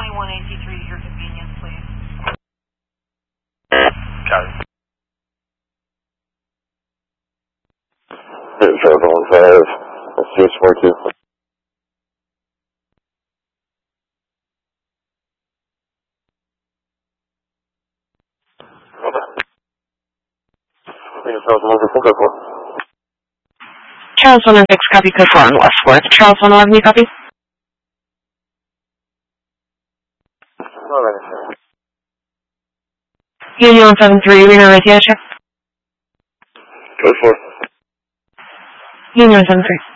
21AC3 at your convenience, please. Got it. Travel 15, CS42. Charles 106, copy, code 4 on Westworth. Charles 111, you copy? Union 173, Reno, Raytheon, check. Code 4. Union 173.